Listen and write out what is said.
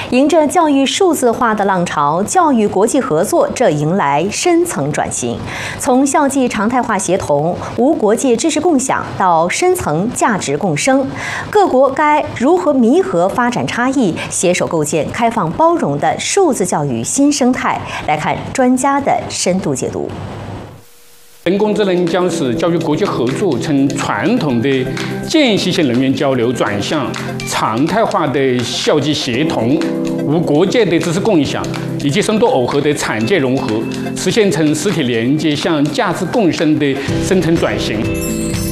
迎着教育数字化的浪潮，教育国际合作这迎来深层转型。从校际常态化协同、无国界知识共享到深层价值共生，各国该如何弥合发展差异，携手构建开放包容的数字教育新生态？来看专家的深度解读。 人工智能将使教育国际合作从传统的间歇性人员交流转向常态化的校际协同、无国界的知识共享以及深度耦合的产界融合，实现从实体连接向价值共生的深层转型。